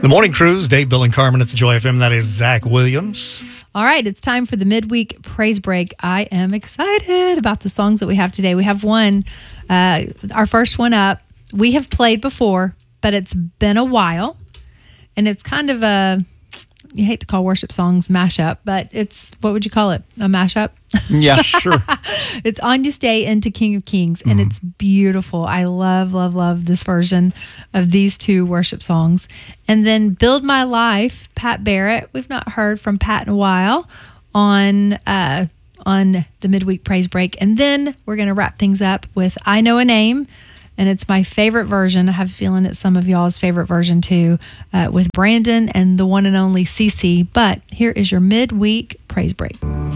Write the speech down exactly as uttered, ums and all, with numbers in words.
The Morning Cruise, Dave, Bill, and Carmen at the Joy F M. That is Zach Williams. All right, it's time for the midweek praise break. I am excited about the songs that we have today. We have one, uh, our first one up. We have played before, but it's been a while. And it's kind of a, you hate to call worship songs mashup, but it's, what would you call it? A mashup? Yeah, sure. It's On You Stay into King of Kings, and mm-hmm. it's beautiful. I love, love, love this version of these two worship songs. And then Build My Life, Pat Barrett. We've not heard from Pat in a while on uh, on the midweek praise break. And then we're going to wrap things up with I Know a Name, and it's my favorite version. I have a feeling it's some of y'all's favorite version too, uh, with Brandon and the one and only Cece. But here is your midweek praise break.